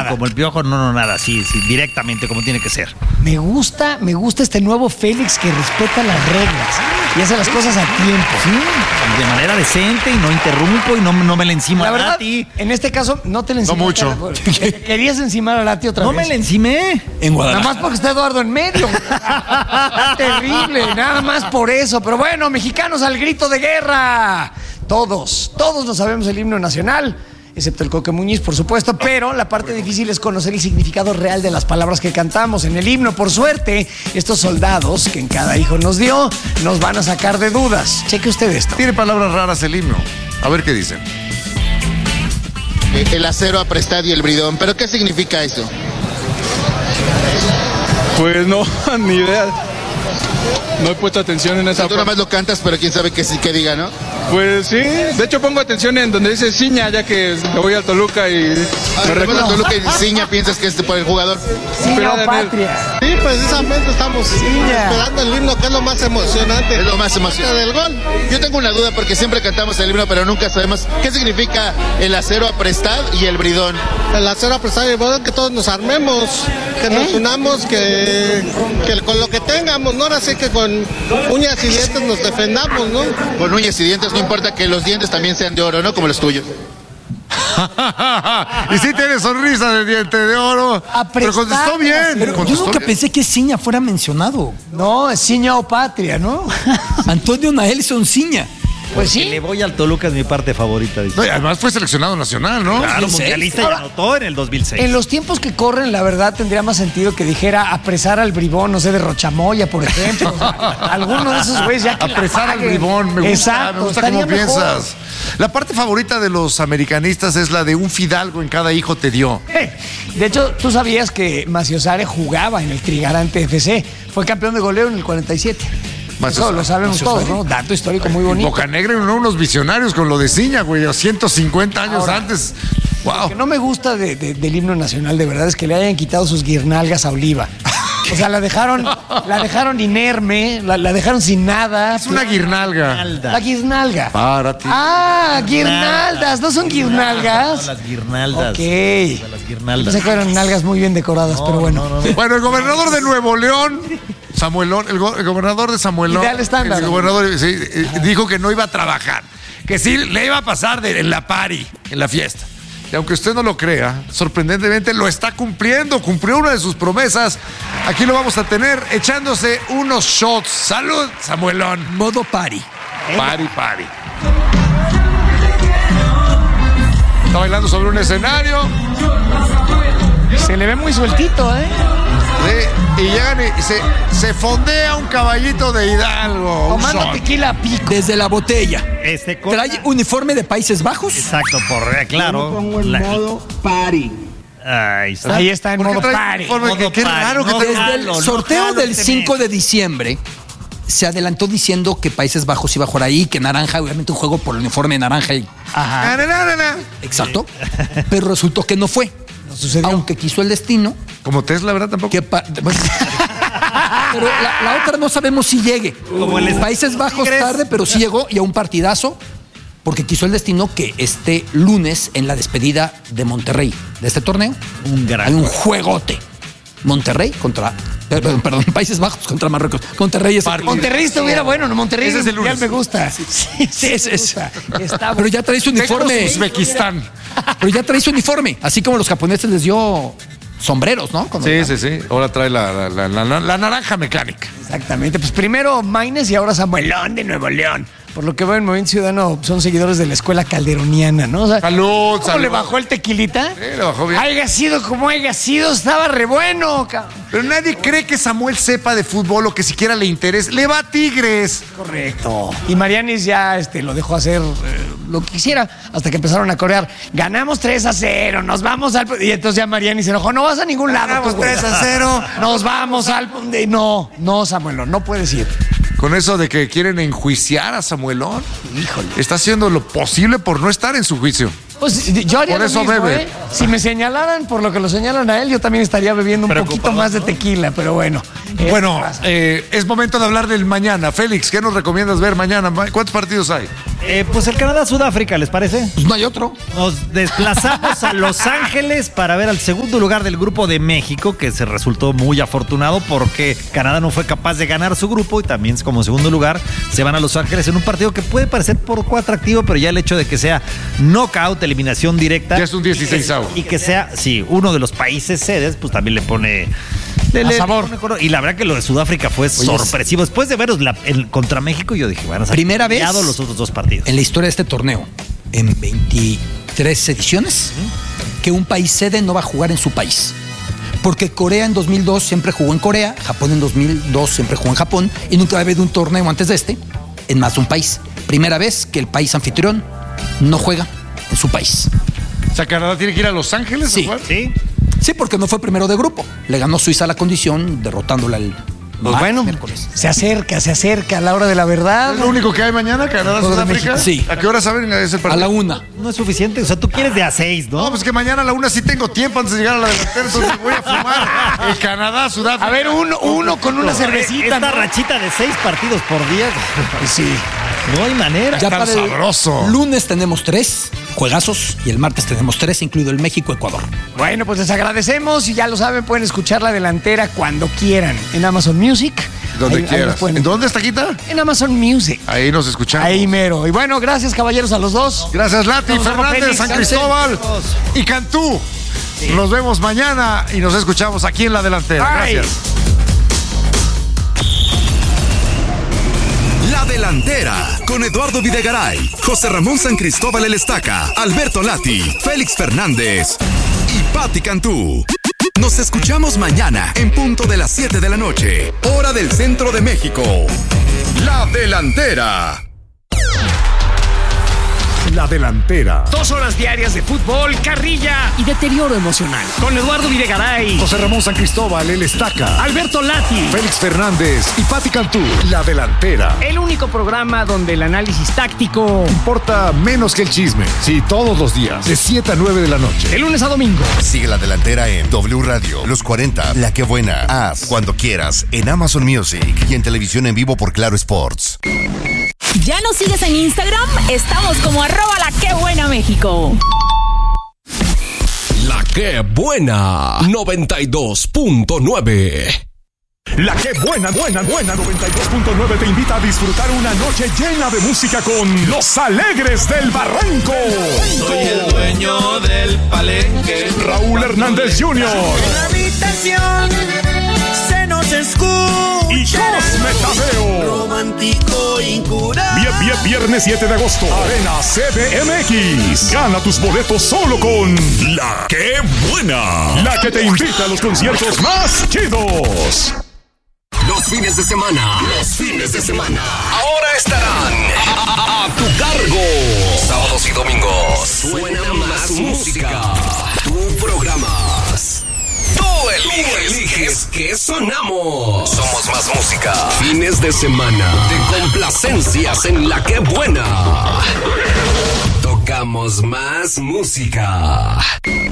nada. Como el Piojo, no, nada. Sí, directamente, como tiene que ser. Me gusta este nuevo Félix que respeta las reglas y hace las cosas a tiempo. Sí, de manera decente y no interrumpo y no me le encimo La a verdad, Lati. en este caso, no te le encimaste. No mucho. Querías encimar a Lati otra vez. No me le encimé. En Guadalajara. Nada más porque está Eduardo en medio. Está terrible, nada más por eso. Pero bueno, mexicanos al grito de guerra. Todos nos sabemos el himno nacional, excepto el Coque Muñiz, por supuesto, pero la parte difícil es conocer el significado real de las palabras que cantamos en el himno. Por suerte, estos soldados que en cada hijo nos dio, nos van a sacar de dudas. Cheque usted esto. Tiene palabras raras el himno. A ver qué dicen. El acero aprestado y el bridón. ¿Pero qué significa eso? Pues no, ni idea. No he puesto atención en esa Tú nada más lo cantas, pero quién sabe qué diga, ¿no? Pues sí, de hecho pongo atención en donde dice ciña, ya que me voy al Toluca y me Recuerda Toluca y ciña, piensas que es por el jugador. Ciña o Pero, patria. Sí, precisamente estamos esperando el himno, que es lo más emocionante. Es lo más emocionante del gol. Yo tengo una duda porque siempre cantamos el himno, pero nunca sabemos qué significa el acero aprestado y el bridón. El acero aprestado y el bridón, que todos nos armemos, que nos unamos, que con lo que tengamos, ¿no? Ahora sí que con uñas y dientes nos defendamos, ¿no? Con uñas y dientes, no importa que los dientes también sean de oro, ¿no? Como los tuyos. Y sí tiene sonrisa de diente de oro. Pero contestó bien. Pero yo contestó nunca bien. pensé que Ciña fuera mencionado. No, es ciña o patria, ¿no? Antonio Naelson Ciña. Pues Que sí. le voy al Toluca es mi parte favorita. Dice. No, y además fue seleccionado nacional, ¿no? Claro, 2006. mundialista y anotó en el 2006. En los tiempos que corren, la verdad, tendría más sentido que dijera apresar al bribón, no sé, de Rochamoya, por ejemplo. O sea, alguno de esos güeyes ya que la Apresar al paguen. bribón, me gusta Exacto, cómo estaría mejor. piensas. La parte favorita de los americanistas es la de un fidalgo en cada hijo te dio. De hecho, tú sabías que Maciosare jugaba en el Trigarante FC. Fue campeón de goleo en el 47. Eso lo sabemos todos, ¿no? Dato histórico muy bonito. Boca Negra eran unos visionarios con lo de Ciña, güey, 150 años Ahora, antes. Lo Wow. que no me gusta del himno nacional, de verdad, es que le hayan quitado sus guirnalgas a Oliva. O sea, la dejaron inerme, la dejaron sin nada. Es una guirnalga. La guirnalga. Para ti. Ah, guirnaldas, ¿no son guirnalgas? No, las guirnaldas. Ok. O sea, las guirnaldas. Pensé que eran nalgas muy bien decoradas, pero bueno. Bueno, el gobernador de Nuevo León, Samuelón, el gobernador de Samuelón, Ideal estándar. el gobernador sí, dijo que no iba a trabajar, que sí le iba a pasar en la party, en la fiesta. Y aunque usted no lo crea, sorprendentemente lo está cumpliendo, cumplió una de sus promesas. Aquí lo vamos a tener echándose unos shots. ¡Salud, Samuelón! Modo party. Party. Está bailando sobre un escenario. Se le ve muy sueltito, ¿eh? Y llegan y se fondea un caballito de Hidalgo. un Tomando shot. tequila a pico. Desde la botella. Con- Trae uniforme de Países Bajos. Exacto, claro. party. Ahí está. Ahí está en ¿Por qué modo trae party. uniforme? Modo Qué party, raro que no, te... Desde el jalo, sorteo jalo del este 5 mes. de diciembre se adelantó diciendo que Países Bajos iba a jugar ahí, que naranja, obviamente un juego por el uniforme naranja. Ajá. Exacto. Pero resultó que no fue. No sucedió. Aunque quiso el destino. Como Tesla, ¿verdad? Tampoco. Bueno, pero la otra no sabemos si llegue. Como el Países Bajos Tigres. tarde, pero sí llegó y a un partidazo. Porque quiso el destino que este lunes, en la despedida de Monterrey, de este torneo, Un gran hay un juegote. Monterrey contra... Perdón, Países Bajos contra Marruecos. Monterrey es... Monterrey estuviera bueno, ¿no? Monterrey Ese es el mundial lunes. me gusta. Sí, es. Está Pero ya trae su uniforme. Uzbekistán. Pero ya trae su uniforme. Así como los japoneses les dio sombreros, ¿no? Sí. Ahora trae la naranja mecánica. Exactamente. Pues primero Maines y ahora Samuelón de Nuevo León. Por lo que veo en Movimiento Ciudadano son seguidores de la escuela calderoniana, ¿no? O sea, Salud, ¿cómo le bajó el tequilita? Sí, le bajó bien. Haya sido como haya sido, estaba re bueno, cabrón. Pero nadie cree que Samuel sepa de fútbol o que siquiera le interese. Le va a Tigres. Correcto. Y Marianis ya lo dejó hacer lo que quisiera hasta que empezaron a corear. Ganamos 3-0, nos vamos al... Y entonces ya Marianis se enojó. No vas a ningún lado. Ganamos tú, güey. 3-0. Nos vamos al... No, Samuel, no puedes ir. Con eso de que quieren enjuiciar a Samuelón. Híjole. Está haciendo lo posible por no estar en su juicio. Pues yo haría Por lo eso mismo, bebe. ¿eh? Si me señalaran por lo que lo señalan a él, yo también estaría bebiendo un poquito más de tequila, pero bueno. Bueno, es momento de hablar del mañana. Félix, ¿qué nos recomiendas ver mañana? ¿Cuántos partidos hay? Pues el Canadá-Sudáfrica, ¿les parece? Pues no hay otro. Nos desplazamos a Los Ángeles para ver al segundo lugar del grupo de México, que se resultó muy afortunado porque Canadá no fue capaz de ganar su grupo y también como segundo lugar se van a Los Ángeles en un partido que puede parecer poco atractivo, pero ya el hecho de que sea knockout, eliminación directa. Ya es un 16avo. Y que sea, sí, uno de los países sedes, pues también le pone... sabor. Y la verdad que lo de Sudáfrica fue sorpresivo. Después de veros contra México, yo dije, bueno, primera vez los otros dos partidos. en la historia de este torneo, en 23 ediciones, que un país sede no va a jugar en su país. Porque Corea en 2002 siempre jugó en Corea, Japón en 2002 siempre jugó en Japón, y nunca había habido un torneo antes de este en más de un país. Primera vez que el país anfitrión no juega en su país. O sea, Canadá tiene que ir a Los Ángeles Sí. a jugar. Sí, porque no fue primero de grupo. Le ganó Suiza la condición, derrotándola el Pues bueno, miércoles. se acerca a la hora de la verdad. ¿Es lo único que hay mañana, Canadá, Juego de Sudáfrica? México. Sí. ¿A qué hora saben es el A partido? la 1. No es suficiente, o sea, tú quieres de a 6, ¿no? No, pues que mañana a la 1 sí tengo tiempo antes de llegar a la delantera, entonces voy a fumar el Canadá, Sudáfrica. A ver, uno con una cervecita. Esta ¿no? rachita de 6 partidos por día. Sí. No hay manera. Ya Tan para el sabroso. lunes tenemos 3 juegazos y el martes tenemos 3, incluido el México-Ecuador. Bueno, pues les agradecemos y ya lo saben, pueden escuchar La Delantera cuando quieran en Amazon Music. Donde Ahí quieras. nos pueden- ¿En dónde está Quita? En Amazon Music. Ahí nos escuchamos. Ahí mero. Y bueno, gracias caballeros a los dos. Gracias, Lati, Nos vemos, Fernández, Félix. San Cristóbal y Cantú. Nos vemos mañana y nos escuchamos aquí en La Delantera. Bye. Gracias. La Delantera, con Eduardo Videgaray, José Ramón San Cristóbal El Estaca, Alberto Lati, Félix Fernández y Pati Cantú. Nos escuchamos mañana en punto de las 7 de la noche, hora del centro de México. La Delantera. La Delantera. 2 horas diarias de fútbol, carrilla y deterioro emocional. Con Eduardo Videgaray, José Ramón San Cristóbal, El Estaca, Alberto Lati. Félix Fernández y Pati Cantú. La Delantera. El único programa donde el análisis táctico. Importa menos que el chisme. Sí, todos los días, de 7 a 9 de la noche. De lunes a domingo. Sigue La Delantera en W Radio, Los 40, La Que Buena, Haz, Cuando Quieras, en Amazon Music y en televisión en vivo por Claro Sports. ¿Ya nos sigues en Instagram? Estamos como @LaQueBuenaMéxico. La Que Buena 92.9. La Que Buena 92.9 te invita a disfrutar una noche llena de música con Los Alegres del Barranco. Soy el dueño del palenque. Raúl Hernández Jr. En la habitación se nos escucha. Y Cosme Tadeo. Romántico incurable. Viernes 7 de agosto. Arena CDMX. Gana tus boletos solo con La Que Buena. La que te invita a los conciertos más chidos. Los fines de semana. Ahora estarán a tu cargo. Sábados y domingos. Suena más música. Tú programas. Tú eliges qué sonamos. Somos más música. Fines de semana de complacencias en La Que Buena. Tocamos más música.